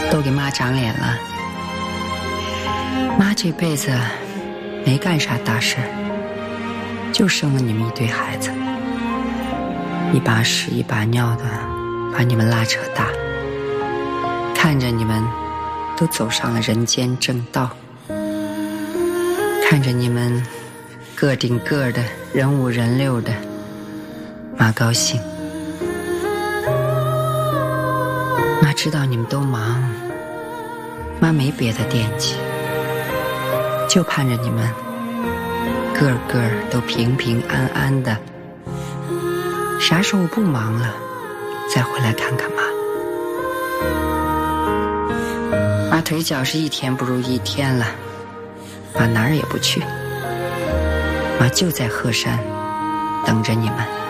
都给妈长脸了。妈这辈子没干啥大事，就生了你们一堆孩子，一把屎一把尿的把你们拉扯大，看着你们都走上了人间正道，看着你们个顶个的人五人六的，妈高兴。妈知道你们都忙，妈没别的惦记，就盼着你们个个都平平安安的，啥时候不忙了再回来看看妈。妈腿脚是一天不如一天了，妈哪儿也不去，妈就在鹤山等着你们。